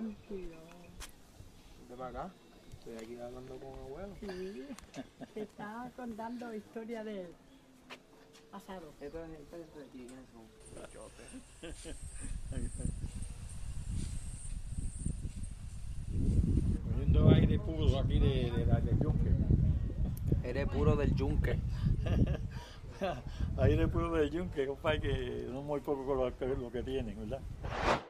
tranquilo. Vente para acá. Estoy aquí hablando con abuelo. Sí, te estaba contando historia del pasado. Esto es de quiénes son. Chotes. Poniendo aire puro aquí del yunque. Eres puro del yunque. Aire puro del yunque, compadre, que no muy poco con lo que tienen, ¿verdad?